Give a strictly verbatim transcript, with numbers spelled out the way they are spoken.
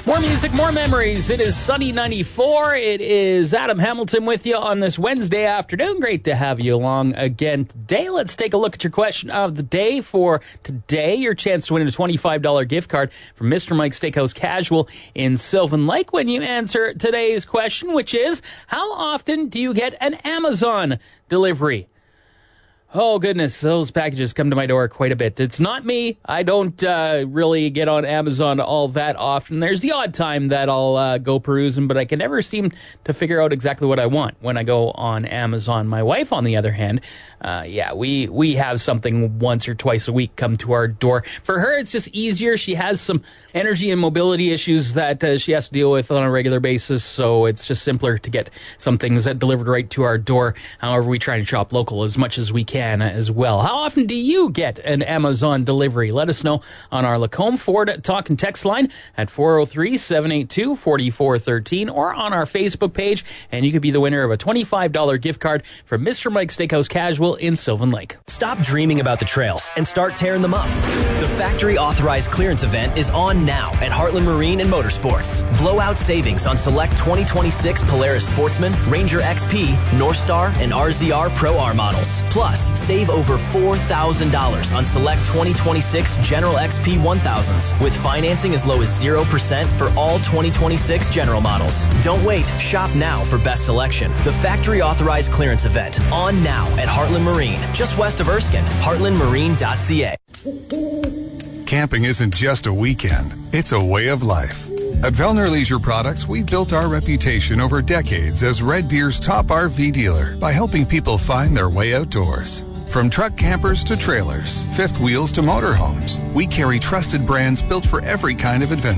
More music, more memories. It is Sunny ninety-four. It is Adam Hamilton with you on this Wednesday afternoon. Great to have you along again today. Let's take a look at your question of the day for today. Your chance to win a twenty-five dollars gift card from Mister Mike's Steakhouse Casual in Sylvan Lake when you answer today's question, which is, how often do you get an Amazon delivery? Oh, goodness, those packages come to my door quite a bit. It's not me. I don't uh, really get on Amazon all that often. There's the odd time that I'll uh, go perusing, but I can never seem to figure out exactly what I want when I go on Amazon. My wife, on the other hand, uh, yeah, we, we have something once or twice a week come to our door. For her, it's just easier. She has some energy and mobility issues that uh, she has to deal with on a regular basis, so it's just simpler to get some things that delivered right to our door. However, we try to shop local as much as we can as well. How often do you get an Amazon delivery? Let us know on our Lacombe Ford talk and text line at four oh three, seven eight two, four four one three or on our Facebook page, and you could be the winner of a twenty-five dollars gift card from Mister Mike's Steakhouse Casual in Sylvan Lake. Stop dreaming about the trails and start tearing them up. The factory authorized clearance event is on now at Heartland Marine and Motorsports. Blowout savings on select twenty twenty-six Polaris Sportsman, Ranger X P, Northstar, and R Z R Pro R models. Plus, save over four thousand dollars on select twenty twenty-six General X P one thousands with financing as low as zero percent for all twenty twenty-six General models. Don't wait. Shop now for best selection. The factory authorized clearance event on now at Heartland Marine, just west of Erskine. heartland marine dot c a. Camping isn't just a weekend, it's a way of life. At Vellner Leisure Products, we've built our reputation over decades as Red Deer's top R V dealer by helping people find their way outdoors. From truck campers to trailers, fifth wheels to motorhomes, we carry trusted brands built for every kind of adventure.